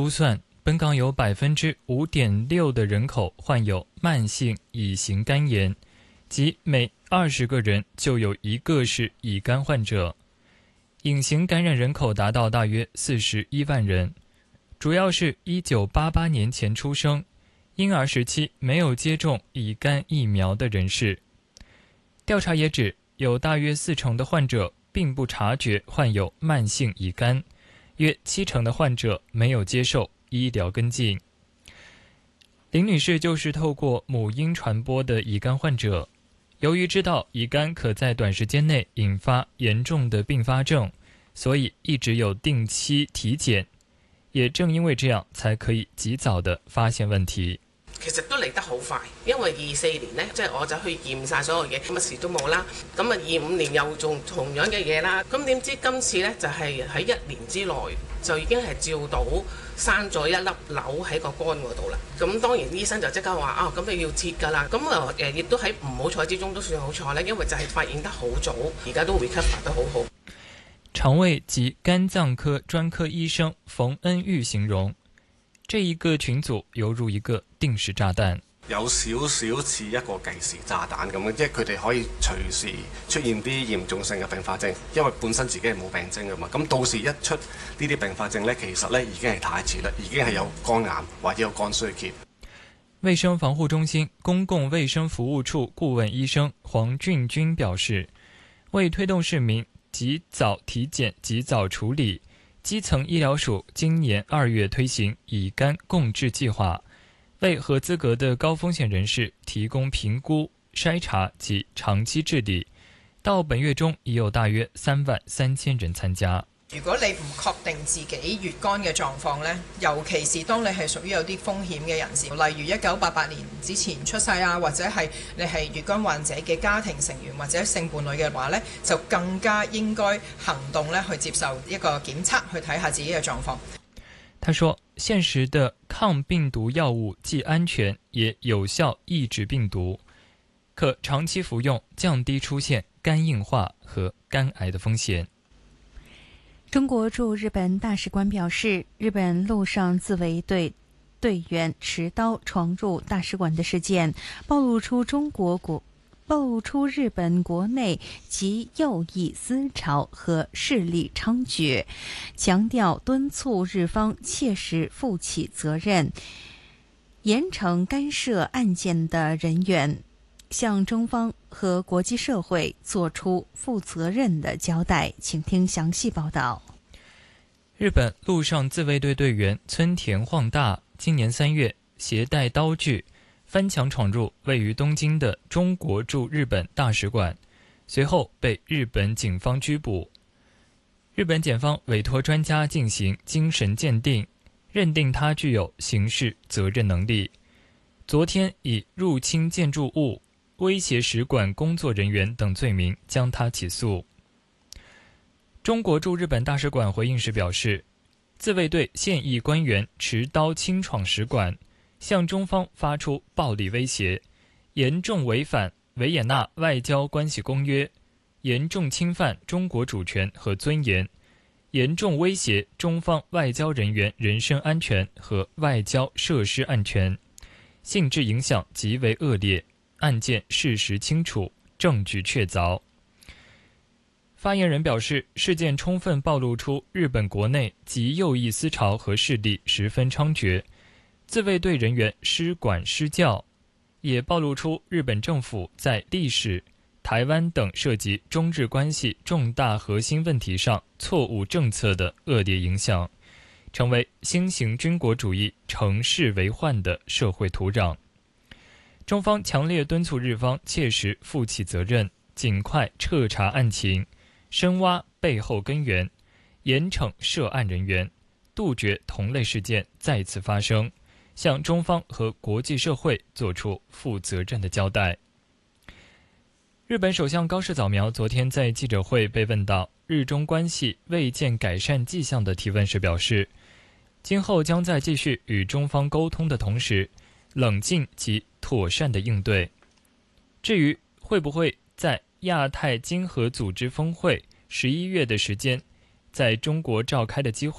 估算，本港有5.6%的人口患有慢性乙型肝炎，即每20个人就有1个是乙肝患者。隐形感染人口达到大约41万人，主要是1988年前出生、婴儿时期没有接种乙肝疫苗的人士。调查也指，有大约40%的患者并不察觉患有慢性乙肝，约70%的患者没有接受医疗跟进。林女士就是透过母婴传播的乙肝患者，由于知道乙肝可在短时间内引发严重的并发症，所以一直有定期体检，也正因为这样才可以及早的发現問題。 其實都嚟得好快，因為24年呢，即係我就去驗晒所有嘢，乜事都冇啦。咁啊25年又做同樣嘅嘢啦，咁點知今次呢，就係喺1年之內就已經係照到生咗一粒瘤喺個肝嗰度啦。咁當然醫生就即刻話啊，咁你要切㗎啦。咁啊亦都喺唔好彩之中都算好彩咧，因為就係發現得好早，而家都 recover 得好好。 腸胃及肝臟科專科醫生馮恩玉形容，這一個群組猶如一個定時炸彈， 有少少似一個計時炸彈咁嘅，即係佢哋可以隨時出現啲嚴重性嘅併發症，因為本身自己係冇病徵㗎嘛。咁到時一出呢啲併發症呢，其實呢已經係太遲啦，已經係有肝癌或者有肝衰竭。 衛生防護中心公共衛生服務處顧問醫生黃俊君表示，為推動市民及早體檢、及早處理，基層醫療署今年2月推行乙肝共治計劃，為合資格的高風險人士提供評估、篩查及長期治理。到本月中已有大約33000人參加。 如果你唔確定自己乙肝嘅狀況呢，尤其是當你係屬於有啲風險嘅人士，例如1988年之前出世啊，或者係你係乙肝患者嘅家庭成員或者性伴侶嘅話呢，就更加應該行動呢去接受一個檢測，去睇下自己嘅狀況。 他說，現實的抗病毒藥物既安全也有效抑制病毒，可長期服用，降低出現肝硬化和肝癌的風險。 中國駐日本大使館表示，日本陸上自衛隊隊員持刀闖入大使館的事件，暴露出日本國內及右翼思潮和勢力猖獗，強調敦促日方切實負起責任，嚴懲干涉案件的人員，向中方和國際社會作出負責任的交代。請聽詳細報道。 日本陸上自衛隊隊員村田晃大今年3月攜帶刀具翻牆闖入位於東京的中國駐日本大使館，隨後被日本警方拘捕。日本檢方委託專家進行精神鑑定，認定他具有刑事責任能力。昨天以入侵建築物、威脅使館工作人員等罪名將他起訴。中國駐日本大使館回應時表示，自衛隊現役官員持刀侵闖使館，向中方發出暴力威脅，嚴重違反維也納外交關係公約，嚴重侵犯中國主權和尊嚴，嚴重威脅中方外交人員人身安全和外交設施安全，性質影響極為惡劣，案件事實清楚，證據確鑿。發言人表示，事件充分暴露出日本國內極右翼思潮和勢力十分猖獗，自衛隊人員失管失教，也暴露出日本政府在歷史、台灣等涉及中日關係重大核心問題上錯誤政策的惡劣影響，成為新型軍國主義乘勢為患的社會土壤。中方強烈敦促日方切實負起責任，盡快徹查案情，深挖背後根源，嚴懲涉案人員，杜絕同類事件再次發生，向中方和國際社會作出負責任的交代。日本首相高市早苗昨天在記者會被問到日中關係未見改善跡象的提問時表示，今後將在繼續與中方溝通的同時，冷靜及妥善的應對。至於會不會在亞太經合組織峰會11月的時間在中國召開的機會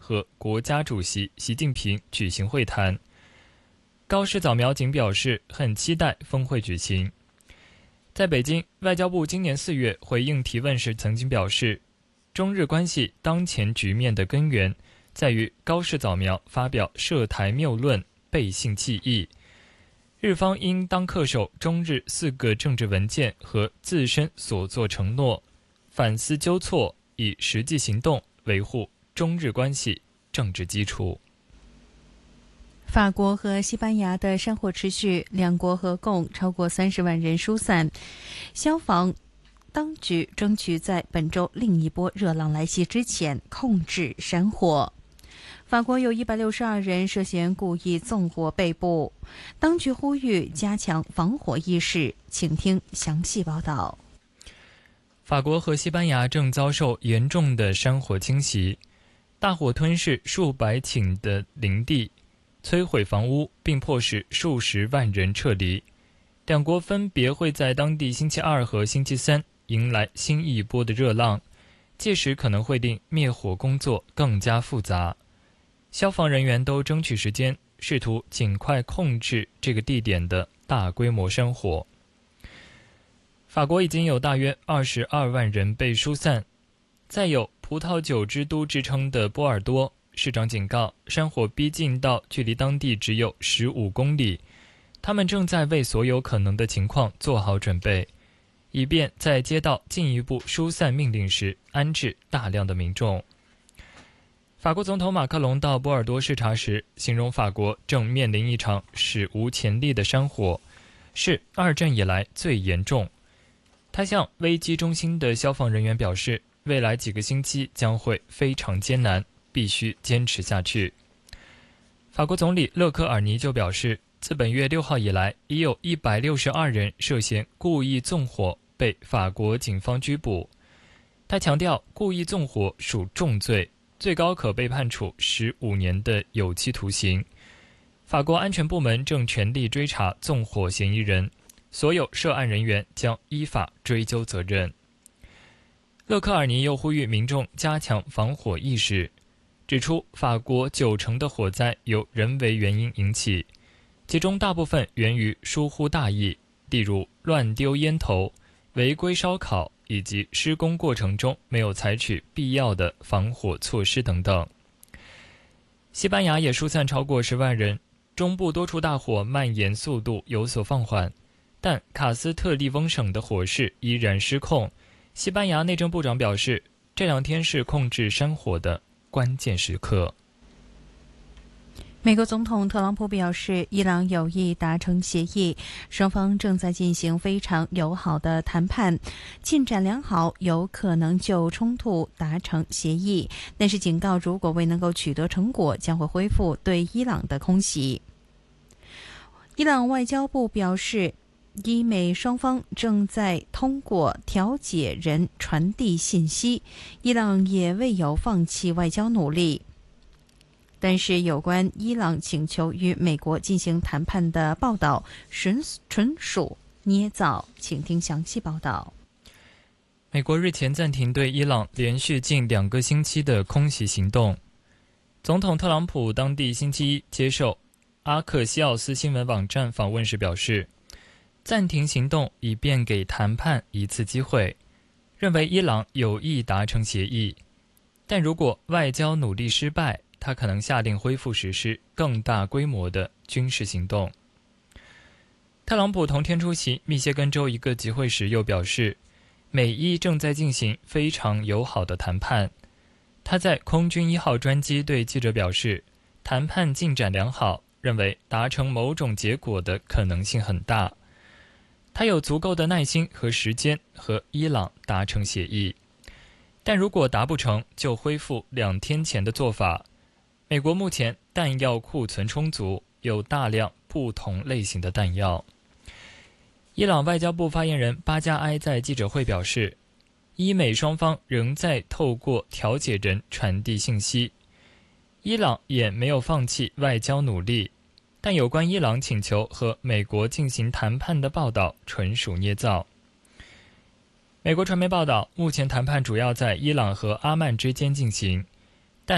和国家主席习近平举行会谈。高市早苗仅表示很期待峰会举行。在北京，外交部今年4月回应提问时曾经表示，中日关系当前局面的根源在于高市早苗发表涉台谬论，背信弃义，日方应当恪守中日4个政治文件和自身所作承诺，反思纠错，以实际行动维护中日关系政治基础。 法国和西班牙的山火持续，两国合共超过30万人疏散。消防当局争取在本周另一波热浪来袭之前控制山火。法国有162人涉嫌故意纵火被捕，当局呼吁加强防火意识。请听详细报道。 法国和西班牙正遭受严重的山火侵袭，大火吞噬数百顷的林地，摧毁房屋，并迫使数十万人撤离。两国分别会在当地星期2和星期3迎来新一波的热浪，届时可能会令灭火工作更加复杂。消防人员都争取时间，试图尽快控制这个地点的大规模山火。法国已经有大约22万人被疏散。再有葡萄酒之都之称的波尔多，市长警告，山火逼近到距离当地只有15公里，他们正在为所有可能的情况做好准备，以便在接到进一步疏散命令时安置大量的民众。法国总统马克龙到波尔多视察时，形容法国正面临一场史无前例的山火，是2战以来最严重。他向危机中心的消防人员表示，未来几个星期将会非常艰难，必须坚持下去。法国总理勒科尔尼就表示，自本月6号以来，已有162人涉嫌故意纵火被法国警方拘捕。他强调，故意纵火属重罪，最高可被判处15年的有期徒刑。法国安全部门正全力追查纵火嫌疑人，所有涉案人员将依法追究责任。勒科尔尼又呼吁民众加强防火意识，指出法国90%的火灾由人为原因引起，其中大部分源于疏忽大意，例如乱丢烟头、违规烧烤以及施工过程中没有采取必要的防火措施等等。西班牙也疏散超过10万人，中部多处大火蔓延速度有所放缓，但卡斯特利翁省的火势依然失控。西班牙内政部长表示，这2天是控制山火的关键时刻。 美国总统特朗普表示，伊朗有意达成协议，双方正在进行非常友好的谈判，进展良好，有可能就冲突达成协议，但是警告，如果未能够取得成果，将会恢复对伊朗的空袭。伊朗外交部表示，伊美双方正在通过调解人传递信息，伊朗也未有放弃外交努力。但是有关伊朗请求与美国进行谈判的报道纯属捏造，请听详细报道。 美国日前暂停对伊朗连续近2个星期的空袭行动。总统特朗普当地星期一接受阿克西奥斯新闻网站访问时表示，暂停行动以便给谈判一次机会，认为伊朗有意达成协议，但如果外交努力失败，他可能下令恢复实施更大规模的军事行动。特朗普同天出席密歇根州一个集会时又表示，美伊正在进行非常友好的谈判。他在空军1号专机对记者表示，谈判进展良好，认为达成某种结果的可能性很大。他有足够的耐心和时间和伊朗达成协议，但如果达不成，就恢复2天前的做法。美国目前弹药库存充足，有大量不同类型的弹药。伊朗外交部发言人巴加埃在记者会表示，伊美双方仍在透过调解人传递信息，伊朗也没有放弃外交努力，但有关伊朗请求和美国进行谈判的报道纯属捏造。美国传媒报道，目前谈判主要在伊朗和阿曼之间进行，但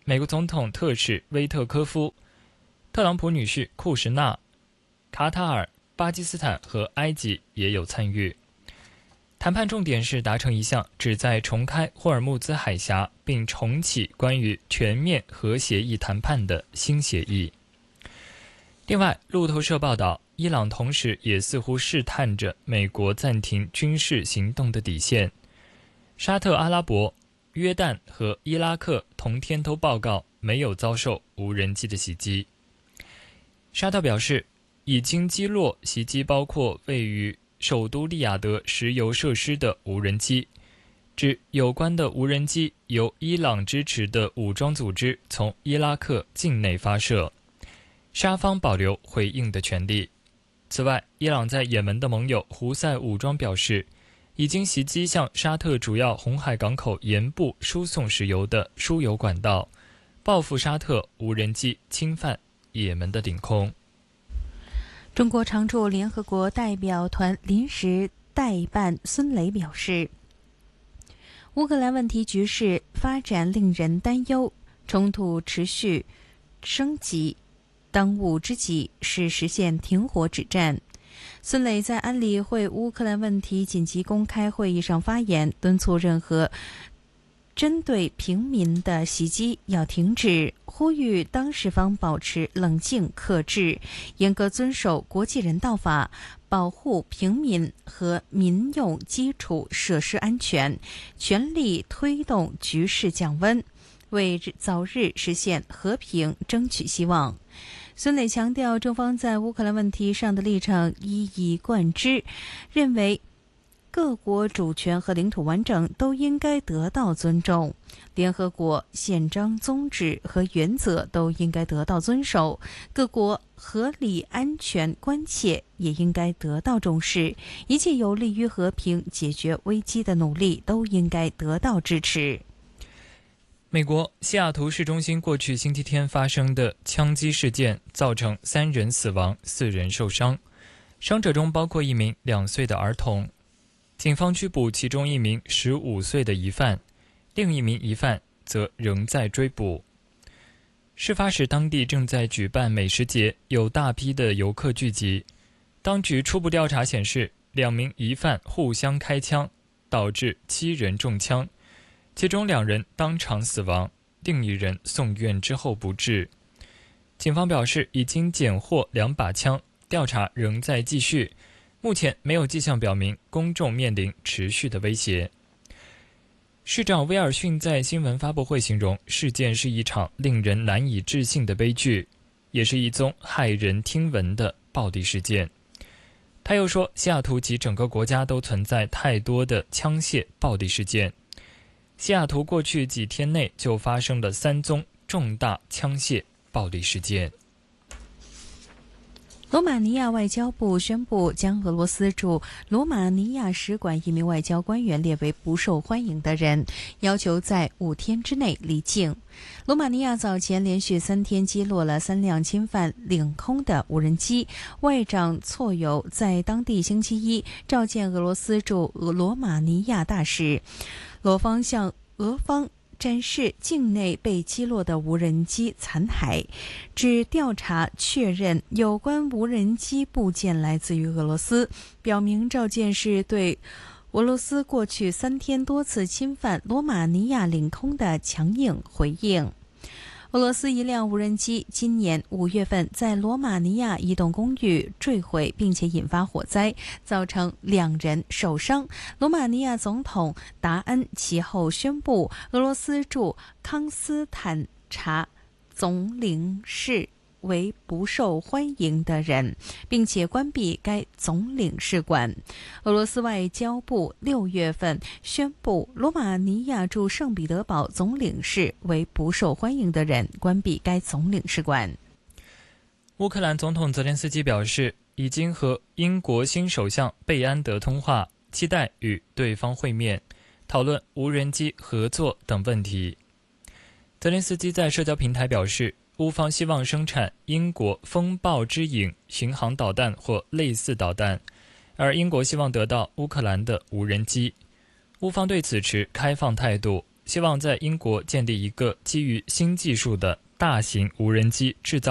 美国总统特使威特科夫、特朗普女婿库什纳、卡塔尔、巴基斯坦和埃及也有参与。谈判重点是达成一项旨在重开霍尔木兹海峡并重启关于全面核协议谈判的新协议。另外，路透社报道，伊朗同时也似乎试探着美国暂停军事行动的底线。沙特阿拉伯、约旦和伊拉克同天都报告没有遭受无人机的袭击。沙特表示，已经击落袭击包括位于首都利雅得石油设施的无人机，指有关的无人机由伊朗支持的武装组织从伊拉克境内发射，沙方保留回应的权利。此外，伊朗在也门的盟友胡塞武装表示，已经袭击向沙特主要红海港口沿部输送石油的输油管道，报复沙特无人机侵犯也门的领空。 中国常驻联合国代表团临时代办孙磊表示，乌克兰问题局势发展令人担忧，冲突持续升级，当务之急是实现停火止战。孙磊在安理会乌克兰问题紧急公开会议上发言，敦促任何针对平民的袭击要停止，呼吁当事方保持冷静克制，严格遵守国际人道法，保护平民和民用基础设施安全，全力推动局势降温，为早日实现和平争取希望。孙磊强调，中方在乌克兰问题上的立场一以贯之，认为各国主权和领土完整都应该得到尊重，联合国宪章宗旨和原则都应该得到遵守，各国合理安全关切也应该得到重视，一切有利于和平解决危机的努力都应该得到支持。 美国西雅图市中心过去星期天发生的枪击事件造成3人死亡，4人受伤，伤者中包括一名2岁的儿童。警方拘捕其中一名15岁的疑犯，另一名疑犯则仍在追捕。事发时，当地正在举办美食节，有大批的游客聚集。当局初步调查显示，2名疑犯互相开枪，导致7人中枪，其中2人当场死亡，另一人送院之后不治。警方表示，已经检获2把枪，调查仍在继续。目前没有迹象表明公众面临持续的威胁。市长威尔逊在新闻发布会形容事件是一场令人难以置信的悲剧，也是一宗骇人听闻的暴力事件。他又说，西雅图及整个国家都存在太多的枪械暴力事件。西雅图过去几天内就发生了3宗重大枪械暴力事件。 罗马尼亚外交部宣布将俄罗斯驻罗马尼亚使馆一名外交官员列为不受欢迎的人，要求在5天之内离境。罗马尼亚早前连续3天击落了3辆侵犯领空的无人机，外长措尤在当地星期一召见俄罗斯驻罗马尼亚大使，罗方向俄方展示境内被击落的无人机残骸，指调查确认有关无人机部件来自于俄罗斯，表明召见是对俄罗斯过去3天多次侵犯罗马尼亚领空的强硬回应。俄罗斯一辆无人机今年5月份在罗马尼亚一栋公寓坠毁，并且引发火灾，造成2人受伤。罗马尼亚总统达恩其后宣布，俄罗斯驻康斯坦察总领事为不受欢迎的人，并且关闭该总领事馆。俄罗斯外交部6月份宣布，罗马尼亚驻圣彼得堡总领事为不受欢迎的人，关闭该总领事馆。 乌克兰总统泽连斯基表示，已经和英国新首相贝安德通话，期待与对方会面，讨论无人机合作等问题。泽连斯基在社交平台表示，乌方希望生产英国风暴之影巡航导弹或类似导弹，而英国希望得到乌克兰的无人机。乌方对此持开放态度， 希望在英国建立一个基于新技术的大型无人机制造